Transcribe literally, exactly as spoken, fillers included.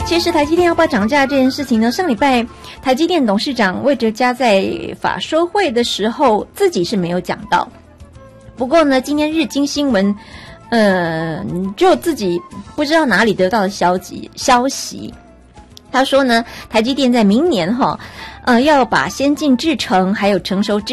其实台积电要不要涨价这件事情呢，上礼拜台积电董事长魏哲家在法说会的时候自己是没有讲到，不过呢今天日经新闻呃就自己不知道哪里得到的消息消息他说呢台积电在明年哈呃要把先进制程还有成熟制